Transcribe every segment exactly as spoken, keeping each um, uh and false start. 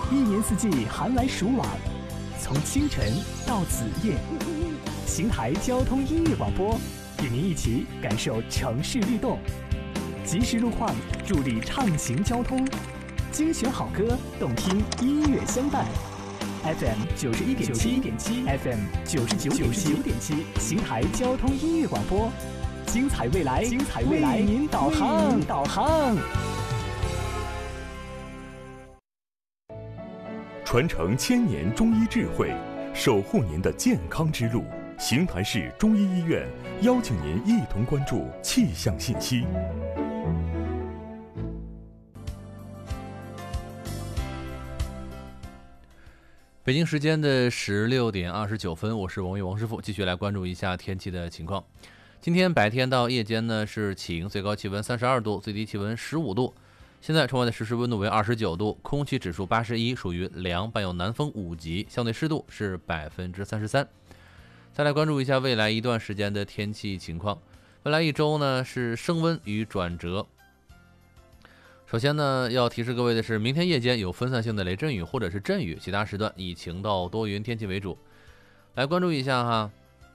一年四季寒来暑往，从清晨到子夜，邢台交通音乐广播与您一起感受城市律动，及时路况助力畅行交通，精选好歌，动听音乐相伴。F M 九十一点七，F M 九十九点七，邢台交通音乐广播，精彩未来，精彩未来，为您导航，导航。 传承千年中医智慧，守护您的健康之路。邢台市中医医院邀请您一同关注气象信息。 北京时间的十六点二十九分，我是王玉王师傅，继续来关注一下天气的情况。今天白天到夜间呢是晴，最高气温三十二度，最低气温十五度。现在窗外的实时温度为二十九度，空气指数八十一，属于凉，伴有南风五级，相对湿度是百分之三十三。再来关注一下未来一段时间的天气情况。未来一周呢是升温与转折。首先呢，要提示各位的是，明天夜间有分散性的雷阵雨或者是阵雨，其他时段以晴到多云天气为主。来关注一下哈，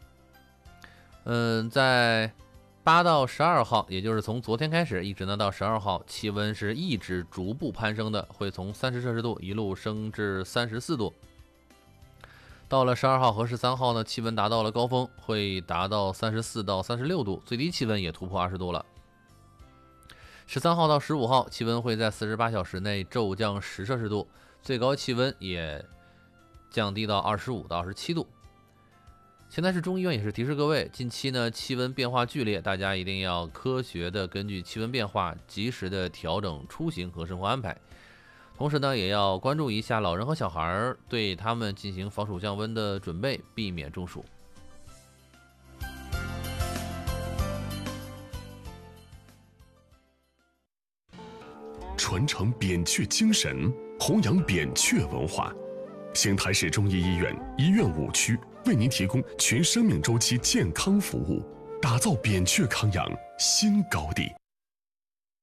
嗯，在八到十二号，也就是从昨天开始一直呢到十二号，气温是一直逐步攀升的，会从三十摄氏度一路升至三十四度。到了十二号和十三号呢，气温达到了高峰，会达到三十四到三十六度，最低气温也突破二十度了。十三号到十五号，气温会在四十八小时内骤降十摄氏度，最高气温也降低到二十五到二十七度。邢台市中医院也是提示各位，近期呢气温变化剧烈，大家一定要科学的根据气温变化，及时的调整出行和生活安排。同时呢，也要关注一下老人和小孩，对他们进行防暑降温的准备，避免中暑。 传承扁鹊精神，弘扬扁鹊文化。邢台市中医医院医院五区为您提供全生命周期健康服务，打造扁鹊康养新高地。